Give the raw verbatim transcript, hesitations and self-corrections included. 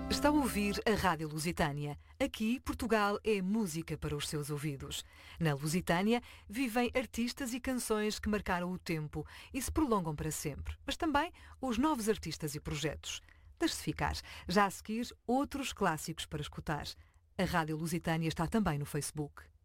Está a ouvir a Rádio Lusitânia. Aqui, Portugal é música para os seus ouvidos. Na Lusitânia, vivem artistas e canções que marcaram o tempo e se prolongam para sempre. Mas também os novos artistas e projetos. Deixe-se ficar. Já a seguir, outros clássicos para escutar. A Rádio Lusitânia está também no Facebook.